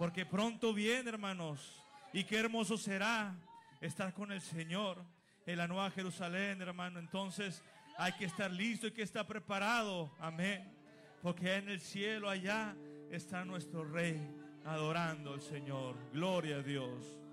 porque pronto viene, hermanos. Y qué hermoso será estar con el Señor en la Nueva Jerusalén, hermano. Entonces hay que estar listo, hay que estar preparado. Amén. Porque en el cielo allá está nuestro Rey adorando al Señor. Gloria a Dios.